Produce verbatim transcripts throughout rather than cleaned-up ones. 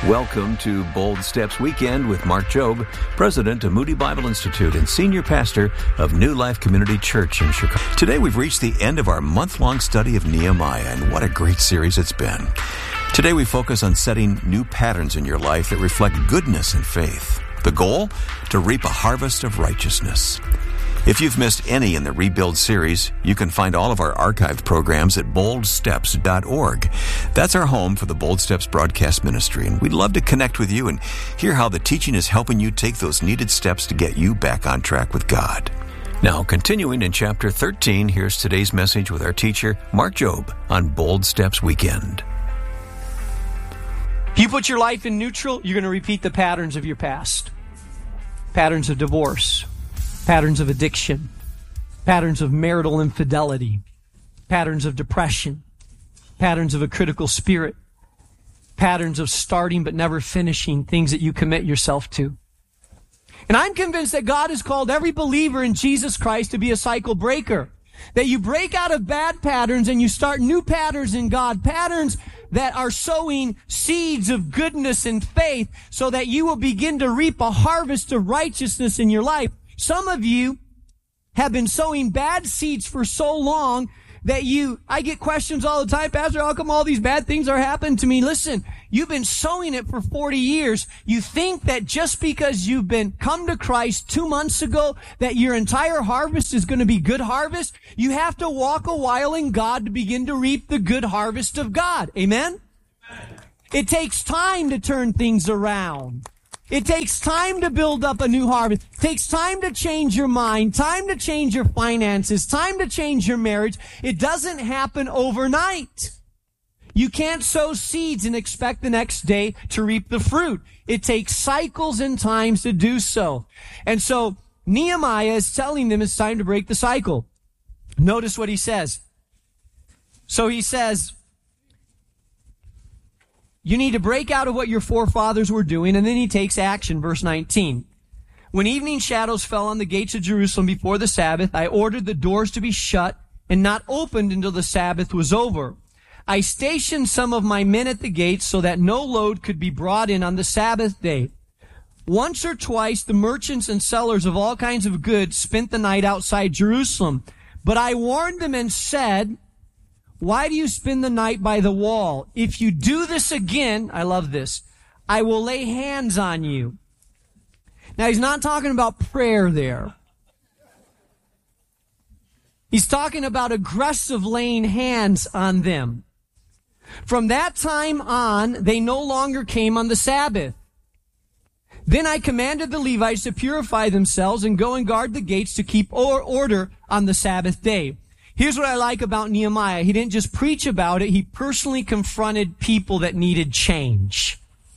Welcome to Bold Steps Weekend with Mark Jobe, president of Moody Bible Institute and senior pastor of New Life Community Church in Chicago. Today we've reached the end of our month-long study of Nehemiah, and what a great series it's been. Today we focus on setting new patterns in your life that reflect goodness and faith. The goal? To reap a harvest of righteousness. If you've missed any in the Rebuild series, you can find all of our archived programs at bold steps dot org. That's our home for the Bold Steps broadcast ministry, and we'd love to connect with you and hear how the teaching is helping you take those needed steps to get you back on track with God. Now, continuing in chapter thirteen, here's today's message with our teacher, Mark Jobe, on Bold Steps Weekend. If you put your life in neutral, you're going to repeat the patterns of your past. Patterns of divorce. Patterns of addiction, patterns of marital infidelity, patterns of depression, patterns of a critical spirit, patterns of starting but never finishing things that you commit yourself to. And I'm convinced that God has called every believer in Jesus Christ to be a cycle breaker. That you break out of bad patterns and you start new patterns in God, patterns that are sowing seeds of goodness and faith so that you will begin to reap a harvest of righteousness in your life. Some of you have been sowing bad seeds for so long that you, I get questions all the time, Pastor, how come all these bad things are happening to me? Listen, you've been sowing it for forty years. You think that just because you've been come to Christ two months ago, that your entire harvest is going to be good harvest? You have to walk a while in God to begin to reap the good harvest of God. Amen? It takes time to turn things around. It takes time to build up a new harvest. It takes time to change your mind, time to change your finances, time to change your marriage. It doesn't happen overnight. You can't sow seeds and expect the next day to reap the fruit. It takes cycles and times to do so. And so Nehemiah is telling them it's time to break the cycle. Notice what he says. So he says, you need to break out of what your forefathers were doing, and then he takes action, verse nineteen. When evening shadows fell on the gates of Jerusalem before the Sabbath, I ordered the doors to be shut and not opened until the Sabbath was over. I stationed some of my men at the gates so that no load could be brought in on the Sabbath day. Once or twice, the merchants and sellers of all kinds of goods spent the night outside Jerusalem. But I warned them and said, why do you spend the night by the wall? If you do this again, I love this, I will lay hands on you. Now, he's not talking about prayer there. He's talking about aggressive laying hands on them. From that time on, they no longer came on the Sabbath. Then I commanded the Levites to purify themselves and go and guard the gates to keep order on the Sabbath day. Here's what I like about Nehemiah. He didn't just preach about it. He personally confronted people that needed change.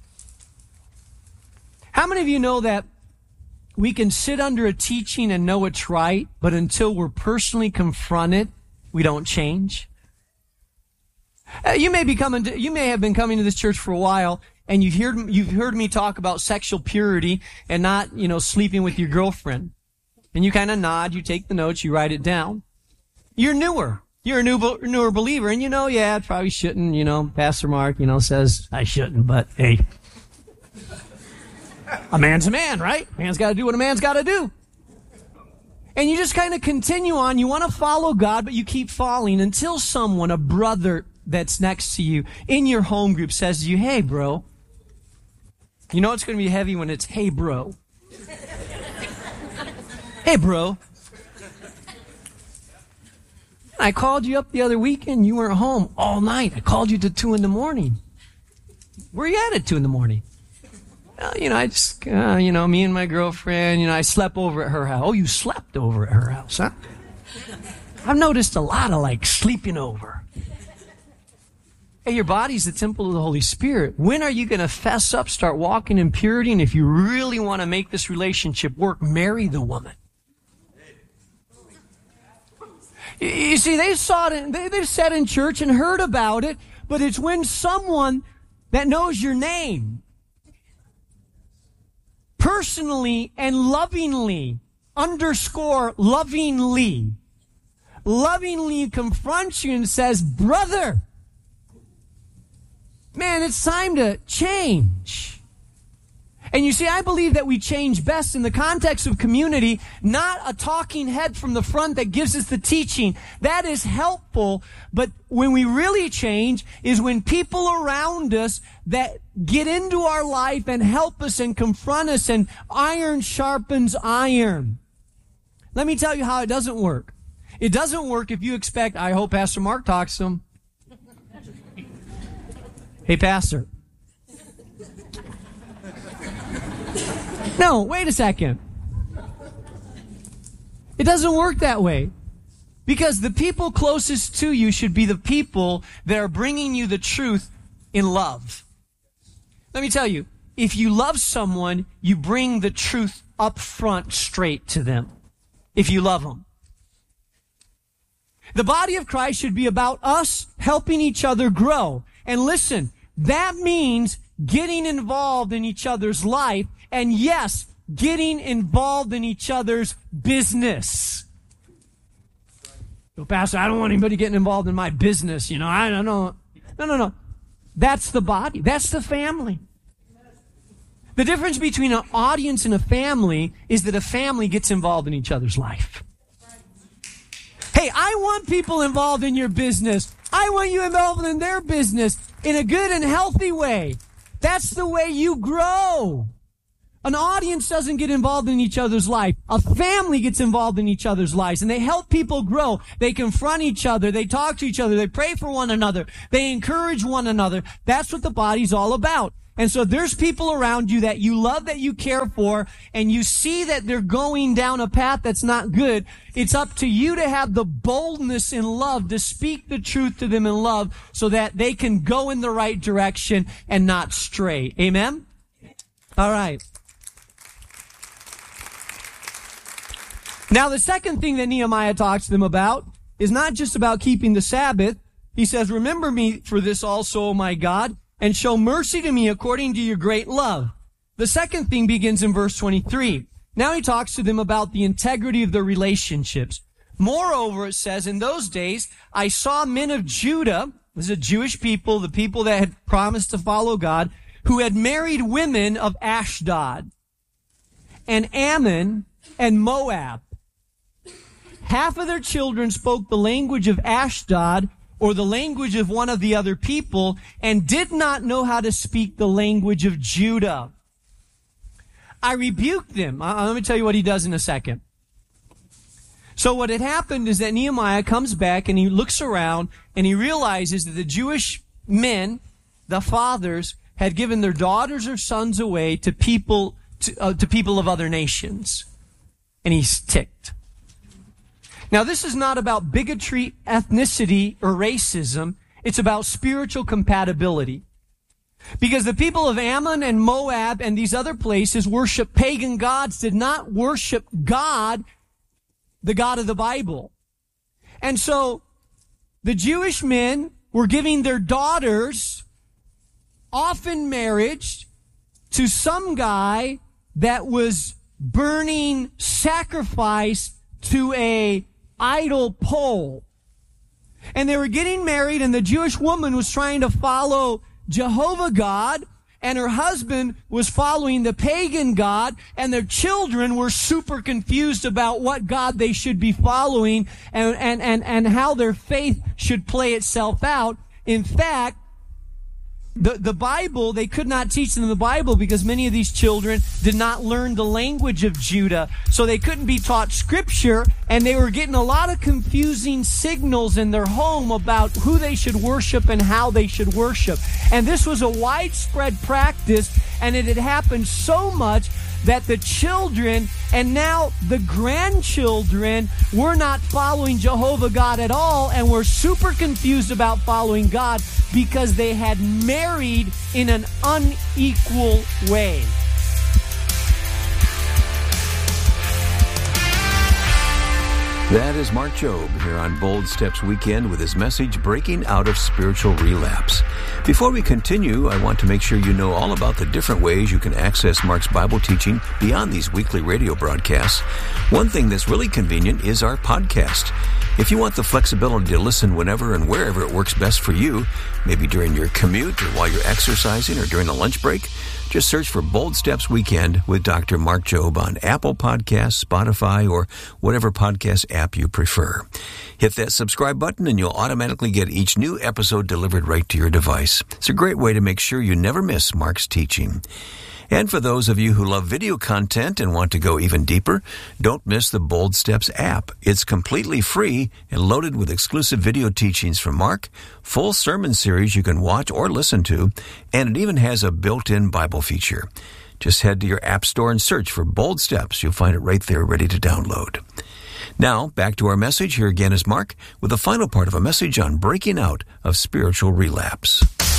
How many of you know that we can sit under a teaching and know it's right, but until we're personally confronted, we don't change? Uh, you may be coming to, you may have been coming to this church for a while, and you've heard, you've heard me talk about sexual purity and not, you know, sleeping with your girlfriend. And you kind of nod, you take the notes, you write it down. You're newer. You're a new, newer believer. And you know, yeah, I probably shouldn't, you know, Pastor Mark, you know, says I shouldn't, but hey, a man's a man, right? A man's got to do what a man's got to do. And you just kind of continue on. You want to follow God, but you keep falling until someone, a brother that's next to you in your home group says to you, hey, bro. You know it's going to be heavy when it's, hey, bro. Hey, bro. I called you up the other weekend. You weren't home all night. I called you to two in the morning. Where you at at two in the morning? Well, you know, I just, uh, you know, me and my girlfriend, you know, I slept over at her house. Oh, you slept over at her house, huh? I've noticed a lot of, like, sleeping over. Hey, your body's the temple of the Holy Spirit. When are you going to fess up, start walking in purity? And if you really want to make this relationship work, marry the woman. You see, they saw it, they, they've sat in church and heard about it, but it's when someone that knows your name personally and lovingly, underscore lovingly, lovingly confronts you and says, brother, man, it's time to change. And you see, I believe that we change best in the context of community, not a talking head from the front that gives us the teaching. That is helpful, but when we really change is when people around us that get into our life and help us and confront us, and iron sharpens iron. Let me tell you how it doesn't work. It doesn't work if you expect, I hope Pastor Mark talks to him. Hey, Pastor. No, wait a second. It doesn't work that way. Because the people closest to you should be the people that are bringing you the truth in love. Let me tell you, if you love someone, you bring the truth up front straight to them. If you love them. The body of Christ should be about us helping each other grow. And listen, that means getting involved in each other's life. And yes, getting involved in each other's business. So, Pastor, I don't want anybody getting involved in my business. You know, I don't know. No, no, no. That's the body. That's the family. The difference between an audience and a family is that a family gets involved in each other's life. Hey, I want people involved in your business. I want you involved in their business in a good and healthy way. That's the way you grow. An audience doesn't get involved in each other's life. A family gets involved in each other's lives, and they help people grow. They confront each other. They talk to each other. They pray for one another. They encourage one another. That's what the body's all about. And so there's people around you that you love, that you care for, and you see that they're going down a path that's not good. It's up to you to have the boldness in love to speak the truth to them in love so that they can go in the right direction and not stray. Amen? All right. Now, the second thing that Nehemiah talks to them about is not just about keeping the Sabbath. He says, remember me for this also, O my God, and show mercy to me according to your great love. The second thing begins in verse twenty-three. Now he talks to them about the integrity of their relationships. Moreover, it says, in those days, I saw men of Judah, this is a Jewish people, the people that had promised to follow God, who had married women of Ashdod and Ammon and Moab. Half of their children spoke the language of Ashdod, or the language of one of the other people, and did not know how to speak the language of Judah. I rebuked them. Uh, let me tell you what he does in a second. So what had happened is that Nehemiah comes back and he looks around and he realizes that the Jewish men, the fathers, had given their daughters or sons away to people to, uh, to people of other nations. And he's ticked. Now, this is not about bigotry, ethnicity, or racism. It's about spiritual compatibility. Because the people of Ammon and Moab and these other places worship pagan gods, did not worship God, the God of the Bible. And so, the Jewish men were giving their daughters off in marriage to some guy that was burning sacrifice to a idol pole. And they were getting married, and the Jewish woman was trying to follow Jehovah God, and her husband was following the pagan God, and their children were super confused about what God they should be following and, and, and, and how their faith should play itself out. In fact, The, the Bible, they could not teach them the Bible because many of these children did not learn the language of Judah. So they couldn't be taught Scripture, and they were getting a lot of confusing signals in their home about who they should worship and how they should worship. And this was a widespread practice, and it had happened so much that the children and now the grandchildren were not following Jehovah God at all and were super confused about following God because they had married in an unequal way. That is Mark Jobe here on Bold Steps Weekend with his message, Breaking Out of Spiritual Relapse. Before we continue, I want to make sure you know all about the different ways you can access Mark's Bible teaching beyond these weekly radio broadcasts. One thing that's really convenient is our podcast. If you want the flexibility to listen whenever and wherever it works best for you, maybe during your commute or while you're exercising or during a lunch break, just search for Bold Steps Weekend with Doctor Mark Jobe on Apple Podcasts, Spotify, or whatever podcast app you prefer. Hit that subscribe button and you'll automatically get each new episode delivered right to your device. It's a great way to make sure you never miss Mark's teaching. And for those of you who love video content and want to go even deeper, don't miss the Bold Steps app. It's completely free and loaded with exclusive video teachings from Mark, full sermon series you can watch or listen to, and it even has a built-in Bible feature. Just head to your app store and search for Bold Steps. You'll find it right there ready to download. Now, back to our message. Here again is Mark with the final part of a message on breaking out of spiritual relapse.